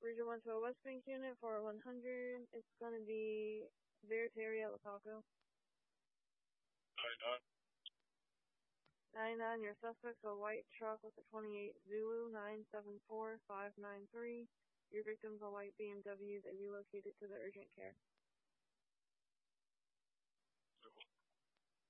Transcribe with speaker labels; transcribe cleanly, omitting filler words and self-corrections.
Speaker 1: Region 1 to a West Bank unit for 100. It's going to be Veritari at Lataco. 99, your suspect's a white truck with a 28 Zulu 974593. Your victim's a white BMW that relocated to the urgent care.